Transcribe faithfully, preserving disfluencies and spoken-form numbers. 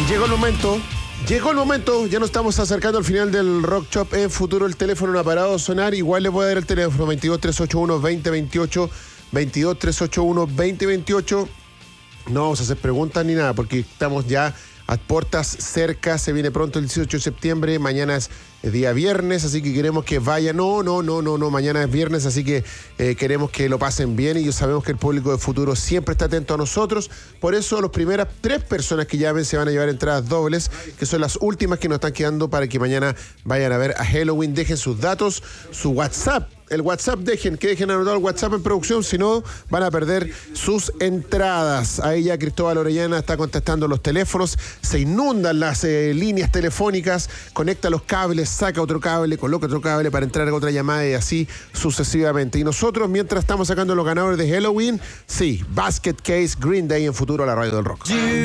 Y llegó el momento, llegó el momento, ya nos estamos acercando al final del Rock Shop. En futuro el teléfono no ha parado de sonar, igual le voy a dar el teléfono veintidós, trescientos ochenta y uno, veinte veintiocho, veintidós, trescientos ochenta y uno, veinte veintiocho. No vamos a hacer preguntas ni nada, porque estamos ya a puertas cerca, se viene pronto el dieciocho de septiembre, mañana es día viernes, así que queremos que vayan. No, no, no, no, no, mañana es viernes, así que eh, queremos que lo pasen bien y sabemos que el público de Futuro siempre está atento a nosotros. Por eso las primeras tres personas que llamen se van a llevar entradas dobles, que son las últimas que nos están quedando para que mañana vayan a ver a Helloween. Dejen sus datos, su WhatsApp. El WhatsApp, dejen, que dejen anotado el WhatsApp en producción, si no van a perder sus entradas. Ahí ya Cristóbal Orellana está contestando los teléfonos, se inundan las eh, líneas telefónicas, conecta los cables, saca otro cable, coloca otro cable para entrar a otra llamada y así sucesivamente. Y nosotros, mientras estamos sacando los ganadores de Halloween, sí, Basket Case, Green Day en Futuro a la radio del rock.